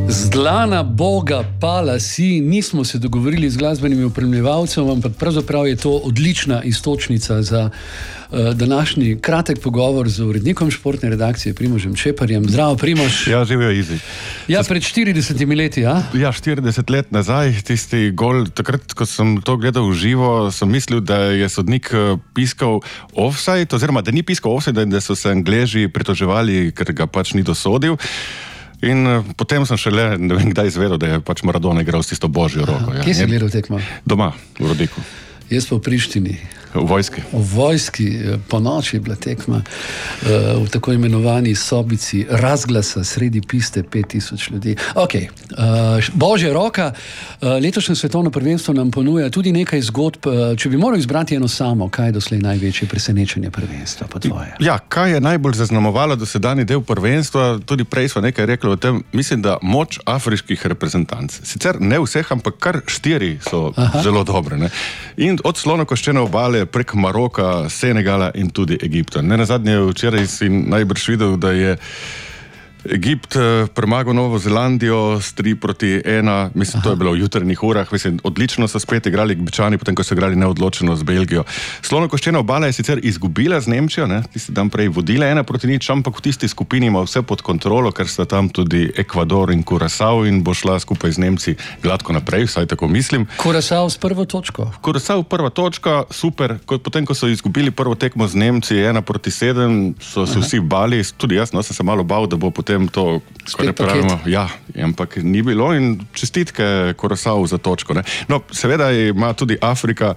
Zdlana Boga pala si, nismo se dogovorili z glasbenim opremljevalcem, ampak pravzaprav je to odlična iztočnica za današnji kratek pogovor z urednikom športne redakcije Primožem Čeparjem. Zdravo, Primož. Ja, živijo Izi. Ja, pred 40 leti, ja? Ja, 40 let nazaj, tisti gol, takrat, ko sem to gledal v živo, sem mislil, da je sodnik piskal offside, oziroma da ni piskal offside, da so se Angleži pritoževali, ker ga pač ni dosodil. In potem sem šele, ne vem kdaj izvedel, da je pač Maradona igral s tisto božjo roko. Kje si gledal tekmo? Doma, v Rodiku. Jaz pa v Prištini. V vojski. V vojski, po noči je bila tekma v tako imenovani sobici razglasa sredi piste 5000 ljudi. Ok, božja roka, letošnje svetovno prvenstvo nam ponuja tudi nekaj zgodb. Če bi moral izbrati eno samo, kaj je doslej največje presenečenje prvenstva po tvoje? Ja, kaj je najbolj zaznamovalo dosedanji del prvenstva, tudi prej smo nekaj rekli o tem, mislim, da moč afriških reprezentanc. Sicer ne vseh, ampak kar 4 so zelo dobre. Ne? In od slonokoščene obale prek Maroka, Senegala in tudi Egipta. Ne nazadnje včeraj si najbrž videl, da je Egipt premagal Novo Zelandijo s 3-1, mislim, to je bilo v jutranjih urah, mislim, odlično so spet igrali Egipčani, potem ko so igrali neodločeno z Belgijo. Slonokoščena obala je sicer izgubila z Nemčijo, ne, tisti dan prej vodila 1-0, ampak v tisti skupini ima vse pod kontrolo, ker sta tam tudi Ekvador in Curaçao in bo šla skupaj z Nemci gladko naprej, vsaj tako mislim. Curaçao s prvo točko? Curaçao prva točka, super, potem ko so izgubili prvo tekmo z Nemci 1-7, so se vsi bali, tudi jaz, no, sem se malo bal, da bo potem to, kar pravimo, ja, ampak ni bilo in čestitke Curaçao za točko. Ne? No, seveda ima tudi Afrika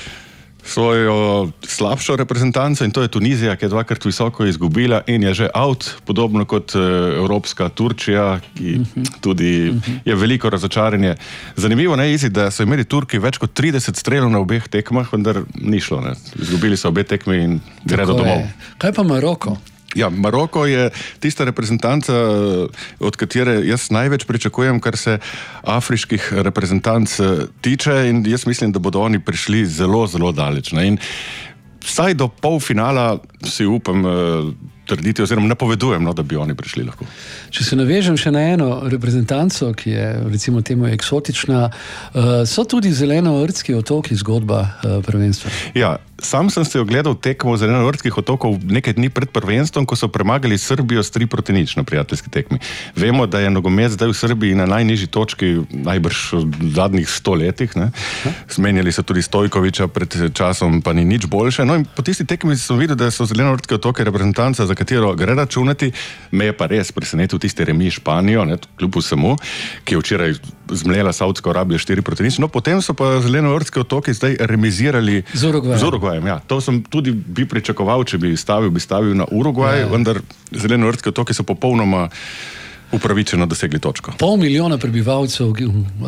svojo slabšo reprezentanco in to je Tunizija, ki je 2krat visoko izgubila in je že out, podobno kot evropska Turčija, ki tudi je veliko razočaranje. Zanimivo, ne, Izi, da so imeli Turki več kot 30 strelov na obeh tekmah, vendar ni šlo. Ne? Izgubili so obe tekmi in gredo domov. Kaj pa Maroko? Ja, Maroko je tista reprezentanca, od katere jaz največ pričakujem, kar se afriških reprezentanc tiče in jaz mislim, da bodo oni prišli zelo, zelo daleč. Ne? In vsaj do polfinala si upam trditi, oziroma napovedujem, no, da bi oni prišli lahko. Če se navežem še na eno reprezentanco, ki je recimo temu eksotična, so tudi Zelenovrtski otoki zgodba prvenstva. Ja, sam sem se ogledal tekmo Zelenovrtskih otokov nekaj dni pred prvenstvom, ko so premagali Srbijo s 3-0 na prijateljski tekmi. Vemo, da je nogomet zdaj v Srbiji na najnižji točki najbrž v zadnjih 100 letih. Ne? Zmenjali so tudi Stojkovića pred časom, pa ni nič boljše. No in po tisti tekmi sem videl, da so Zelenovrtski otoki reprezentanca, za katero gre računati. Me je pa res presenetil tisti remi Španijo, ne, kljub vsemu, ki je včeraj zmlela Saudsko Arabijo 4-0. No, potem so pa Zelenovrtski otoki zdaj remizirali z Urugvajem. Ja, to sem tudi bi pričakoval, če bi stavil na Urugvaj, vendar Zelenovrtski otoki so popolnoma upravičeno dosegli točko. 500 000 prebivalcev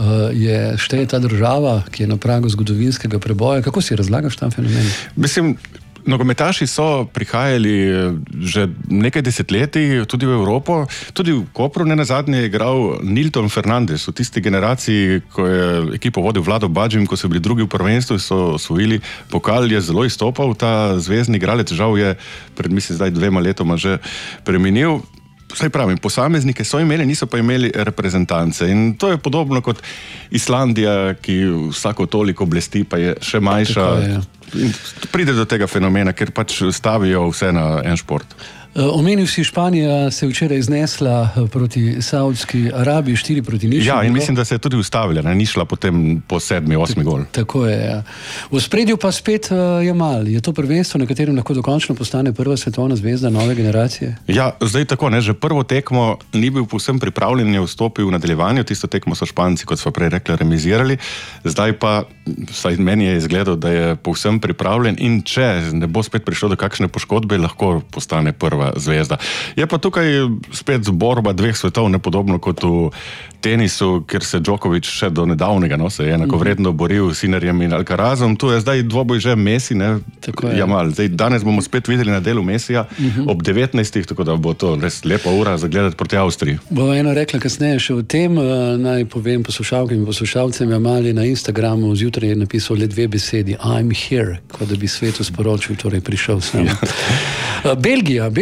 šteje ta država, ki je na pragu zgodovinskega preboja. Kako si razlagaš tam fenomen? Mislim, nogometaši so prihajali že nekaj desetletij tudi v Evropo, tudi v Kopru nenazadnje je igral Nilton Fernandes v tisti generaciji, ko je ekipo vodil Vlado Badžim, ko so bili drugi v prvenstvu in so osvojili pokal, je zelo izstopal, ta zvezni igralec, žal je pred, mislim, zdaj 2 letoma že preminil. Saj pravim, posameznike so imeli, niso pa imeli reprezentance in to je podobno kot Islandija, ki vsako toliko blesti, pa je še manjša. In pride do tega fenomena, ker pač stavijo vse na en šport. Omenil si, Španija se je včeraj iznesla proti Saudski Arabiji 4-0. Ja, in mislim, da se je tudi ustavila, ne? Ni šla potem po 7-8 gol. Tako je, ja. V spredju pa spet Jamal. Je to prvenstvo, na katerem lahko dokončno postane prva svetovna zvezda nove generacije? Ja, zdaj tako, ne, že prvo tekmo ni bil povsem pripravljen, je vstopil v nadaljevanje, tisto tekmo so Španci, kot smo prej rekli, remizirali. Zdaj pa, vsaj meni je izgledal, da je povsem pripravljen in če ne bo spet prišlo do kakšne poškodbe, lahko postane prva zvezda. Je pa tukaj spet borba dveh svetov, nepodobno kot v tenisu, kjer se Djokovic še do nedavnega, no, se je enakovredno boril s Sinnerjem in Alcarazom. Tu je zdaj dvoboj že Messi, ne, Jamal. Zdaj, danes bomo spet videli na delu Messija ob 19, tako da bo to res lepa ura za gledati proti Avstriji. Bova eno rekla kasneje še o tem, naj povem poslušalkam in poslušalcem, Jamal je na Instagramu zjutraj napisal le 2 besedi, I'm here, kot da bi svetu sporočil, torej prišel sem. Belgija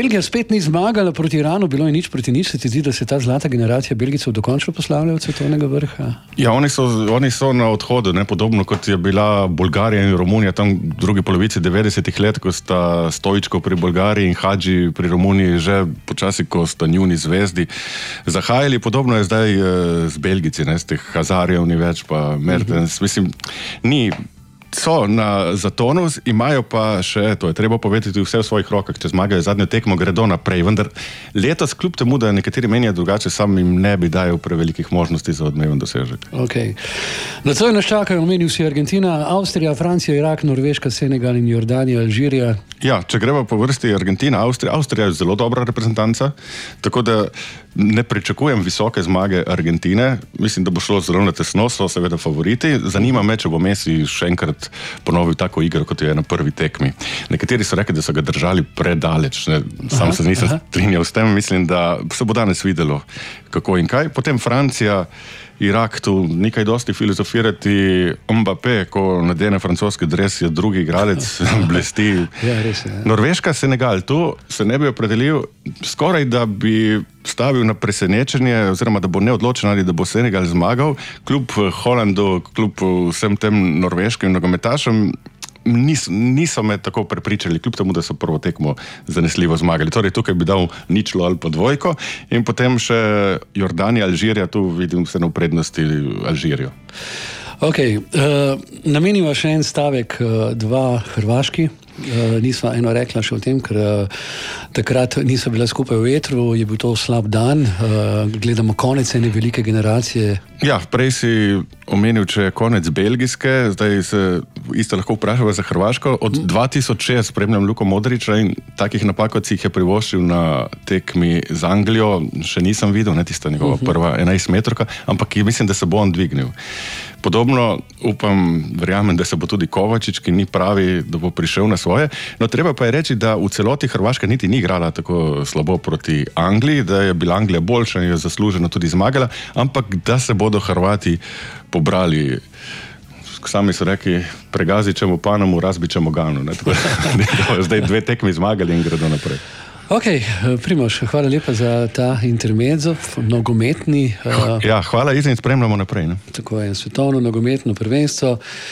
Belgija spet ni zmagala proti Iranu, bilo je 0-0. Se ti zdi, da se ta zlata generacija Belgijcev dokončno poslavlja od svetovnega vrha? Ja, oni so na odhodu, ne? Podobno kot je bila Bolgarija in Romunija tam v drugi polovici 90-ih let, ko sta Stojičko pri Bolgariji in Hadži pri Romuniji že počasi, ko sta njuni zvezdi zahajali. Podobno je zdaj z Belgijci, ne? Z teh Hazarjev ni več, pa Mertens. Mislim, so na zatonu, imajo pa še, to je treba povedati, vse v svojih rokah, če zmagajo zadnjo tekmo, gredo naprej. Vendar letos, kljub temu, da nekateri menijo drugače, sam jim ne bi dajal prevelikih možnosti za odmeven dosežek. Okay. Nocoj nas čakajo, omenil si Argentina, Avstrija, Francija, Irak, Norveška, Senegal in Jordanija, Alžirija. Ja, če greva po vrsti Argentina, Avstrija je zelo dobra reprezentanca, tako da ne pričakujem visoke zmage Argentine. Mislim, da bo šlo zelo na tesno, so seveda favoriti. Zanima me, če bo Messi še enkrat ponovil tako igro, kot je na prvi tekmi. Nekateri so rekli, da so ga držali predaleč. Sam se nisem strinjal s tem. Mislim, da se bo danes videlo, kako in kaj. Potem Francija, Irak, tu nekaj dosti filozofirati. Mbappé, ko nadene francoski dres, je drugi igralec, blesti. Ja, res je. Norveška, Senegal, tu se ne bi opredelil, skoraj da bi stavil na presenečenje, oziroma da bo neodločen ali da bo Senegal zmagal, kljub Holandu, kljub vsem tem norveškim nogometašem, niso me tako prepričali, kljub temu, da so prvo tekmo zanesljivo zmagali. Torej, tukaj bi dal 0 ali pa 2 in potem še Jordanija, Alžirija, tu vidim se na prednosti Alžirijo. Ok, nameniva še en stavek, 2 hrvaški. Nisva eno rekla še o tem, ker takrat niso bila skupaj v etru, je bil to slab dan, gledamo konec ene velike generacije. Ja, prej si omenil, če je konec belgijske, zdaj se isto lahko vprašava za Hrvaško. Od 2006 spremljam Luko Modrića in takih napak, kot si jih je privoščil na tekmi z Anglijo, še nisem videl, ne tista njegova prva 11-metrka, ampak mislim, da se bo on dvignil. Podobno verjamem, da se bo tudi Kovačič, ki ni pravi, da bo prišel na svoje. No, treba pa je reči, da v celoti Hrvaška niti ni igrala tako slabo proti Angliji, da je bila Anglija boljša in je zasluženo tudi zmagala, ampak da se bodo Hrvati pobrali. Sami so rekli, pregazit ćemo Panamu, razbit ćemo Ganu. Zdaj 2 tekmi zmagali in gredo naprej. Ok, Primož, hvala lepa za ta intermezzo, nogometni. Ja, hvala Iza in spremljamo naprej. Ne? Tako je, svetovno nogometno prvenstvo.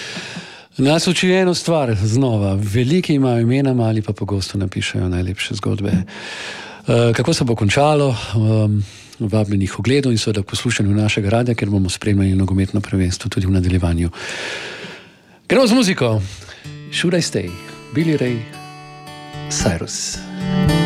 Nas uči eno stvar znova. Veliki imajo imena, mali pa pogosto napišajo najlepše zgodbe. Kako se bo končalo? Vabljenih ogledov in seveda poslušanju našega radia, ker bomo spremljali nogometno prvenstvo tudi v nadaljevanju. Gremo z muziko. Should I Stay? Billy Ray Cyrus.